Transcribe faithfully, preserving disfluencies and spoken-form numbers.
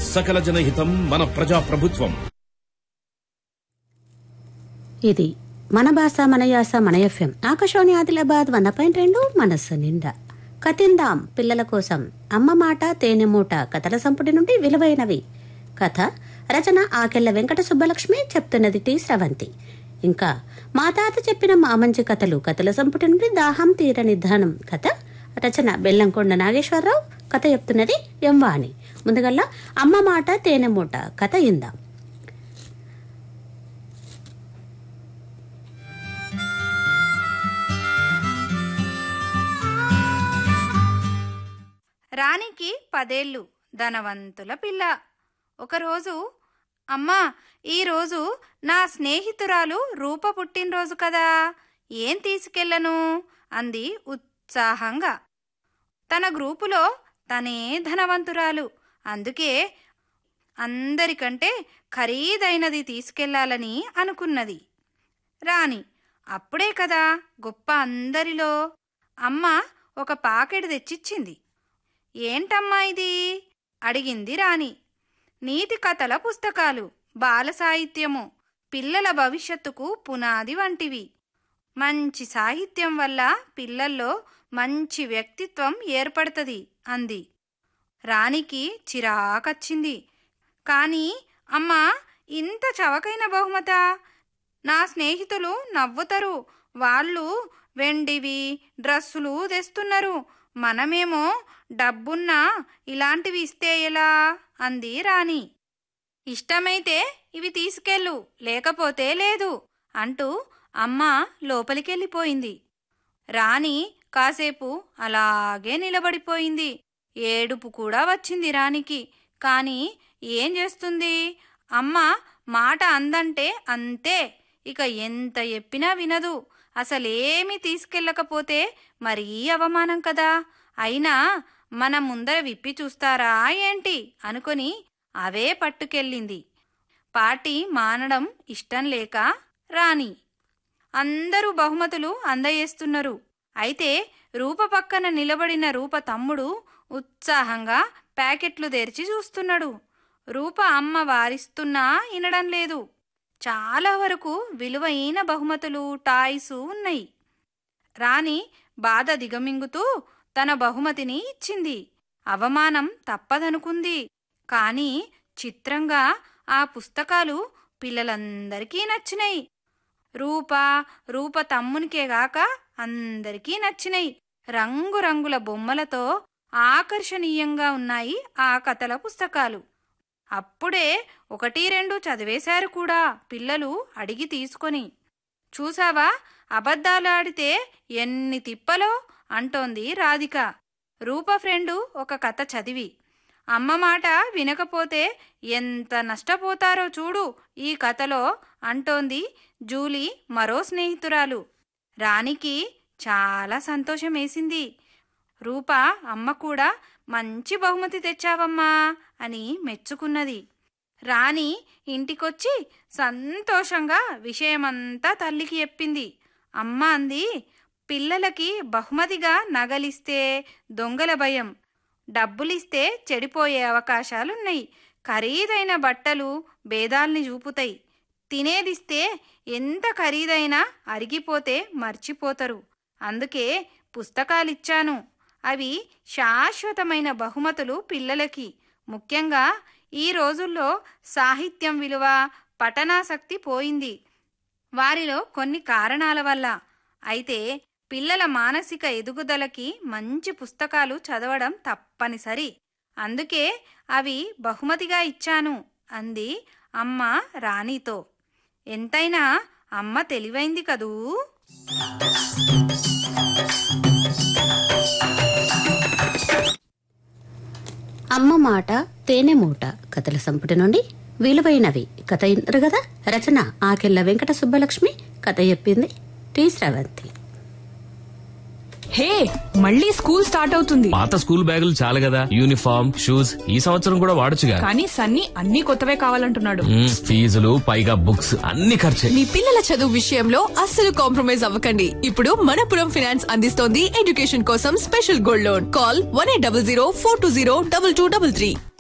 సకల జనహితం మన ప్రజా ప్రభుత్వం. ఇది మన భాష మన యాస మన ఎఫ్ఎం ఆకాశవాణి ఆదిలాబాద్ వంద పాయింట్ రెండు మనస్సు నిండా. కథిందాం పిల్లల కోసం అమ్మ మాట తేనె మూట కథల సంపుటి నుండి విలువైనవి. కథ రచన ఆకెళ్ల వెంకట సుబ్బలక్ష్మి, చెప్తున్నది టి స్రవంతి. ఇంకా మా తాత చెప్పిన మా మంచి కథలు కథల సంపుటి నుండి దాహం తీర నిధానం కథ రచన బెల్లంకొండ నాగేశ్వరరావు, కథ చెప్తున్నది ఎం వాణి. ముందుగల్లా అమ్మ మాట తేనె మూట కథ ఇందాం. రాణికి పదేళ్ళు, ధనవంతుల పిల్ల. ఒకరోజు, అమ్మా ఈరోజు నా స్నేహితురాలు రూప పుట్టినరోజు కదా, ఏం తీసుకెళ్ళను అంది ఉత్సాహంగా. తన గ్రూపులో తనే ధనవంతురాలు, అందుకే అందరికంటే ఖరీదైనది తీసుకెళ్లాలని అనుకున్నది రాణి. అప్పుడే కదా గొప్ప అందరిలో. అమ్మ ఒక పాకెట్ తెచ్చిచ్చింది. ఏంటమ్మా ఇది అడిగింది రాణి. నీతి కథల పుస్తకాలు, బాల సాహిత్యము, పిల్లల భవిష్యత్తుకు పునాది వంటివి. మంచి సాహిత్యం వల్ల పిల్లల్లో మంచి వ్యక్తిత్వం ఏర్పడుతుంది అంది. రాణికి చిరాకచ్చింది. కానీ అమ్మా, ఇంత చవకైన బహుమతా? నా స్నేహితులు నవ్వుతారు. వాళ్ళు వెండివి డ్రస్సులు తెస్తున్నారు, మనమేమో డబ్బున్నా ఇలాంటివి ఇస్తే ఎలా అంది రాణి. ఇష్టమైతే ఇవి తీసుకెళ్ళు, లేకపోతే లేదు అంటూ అమ్మ లోపలికెళ్ళిపోయింది. రాణి కాసేపు అలాగే నిలబడిపోయింది. ఏడుపు కూడా వచ్చింది రాణికి. కాని ఏం చేస్తుంది? అమ్మ మాట అందంటే అంతే, ఇక ఎంత చెప్పినా వినదు. అసలేమీ తీసుకెళ్ళకపోతే మరీ అవమానం కదా. అయినా మన ముందర విప్పి చూస్తారా ఏంటి అనుకొని అవే పట్టుకెళ్ళింది. పార్టీ మానడం ఇష్టం లేక రాణి. అందరూ బహుమతులు అందజేస్తున్నారు. అయితే రూప పక్కన నిలబడిన రూప తమ్ముడు ఉత్సాహంగా ప్యాకెట్లు తెరిచి చూస్తున్నాడు. రూప అమ్మ వారిస్తున్నా వినడం లేదు. చాలా వరకు విలువైన బహుమతులు, టాయ్స్ ఉన్నాయి. రాణి బాధ దిగమింగుతూ తన బహుమతిని ఇచ్చింది. అవమానం తప్పదనుకుంది. కాని చిత్రంగా ఆ పుస్తకాలు పిల్లలందరికీ నచ్చినాయి. రూప రూప తమ్మునికేగాక అందరికీ నచ్చినాయి. రంగురంగుల బొమ్మలతో ఆకర్షణీయంగా ఉన్నాయి ఆ కథల పుస్తకాలు. అప్పుడే ఒకటి రెండు చదివేశారు కూడా పిల్లలు అడిగి తీసుకొని. చూసావా, అబద్ధాలు ఆడితే ఎన్ని తిప్పలో అంటోంది రాధిక. రూప ఫ్రెండు ఒక కథ చదివి, అమ్మ మాట వినకపోతే ఎంత నష్టపోతారో చూడు ఈ కథలో అంటోంది జూలీ, మరో స్నేహితురాలు. రాణికి చాలా సంతోషమేసింది. రూప అమ్మ కూడా మంచి బహుమతి తెచ్చావమ్మా అని మెచ్చుకున్నది. రాణి ఇంటికొచ్చి సంతోషంగా విషయమంతా తల్లికి చెప్పింది. అమ్మ అంది, పిల్లలకి బహుమతిగా నగలిస్తే దొంగల భయం, డబ్బులిస్తే చెడిపోయే అవకాశాలున్నాయి. ఖరీదైన బట్టలు భేదాల్ని చూపుతాయి. తినేదిస్తే ఎంత ఖరీదైనా అరిగిపోతే మర్చిపోతారు. అందుకే పుస్తకాలిచ్చాను. అవి శాశ్వతమైన బహుమతులు పిల్లలకి. ముఖ్యంగా ఈ రోజుల్లో సాహిత్యం విలువ, పఠనాసక్తి పోయింది వారిలో కొన్ని కారణాల వల్ల. అయితే పిల్లల మానసిక ఎదుగుదలకి మంచి పుస్తకాలు చదవడం తప్పనిసరి. అందుకే అవి బహుమతిగా ఇచ్చాను అంది అమ్మ రాణితో. ఎంతైనా అమ్మ తెలివైంది కదూ. అమ్మ మాట తేనె మూట కథల సంపుటి నుండి విలువైనవి కథ ఇంటారు కదా. రచన ఆకెళ్ల వెంకట సుబ్బలక్ష్మి, కథ చెప్పింది టి స్రవంతి. హే, మళ్ళీ స్కూల్ స్టార్ట్ అవుతుంది. పాత స్కూల్ బ్యాగులు చాలు కదా, యూనిఫామ్ షూస్ ఈ సంవత్సరం కూడా వాడొచ్చుగా. కానీ సన్నీ అన్ని కొత్తవే కావాలంటున్నాడు. ఫీజులు పైగా బుక్స్ అన్ని ఖర్చే. మీ పిల్లల చదువు విషయంలో అస్సలు కాంప్రమైజ్ అవ్వకండి. ఇప్పుడు మనపురం ఫైనాన్స్ అందిస్తోంది ఎడ్యుకేషన్ కోసం special gold loan. Call one eight double zero four two zero double two double three.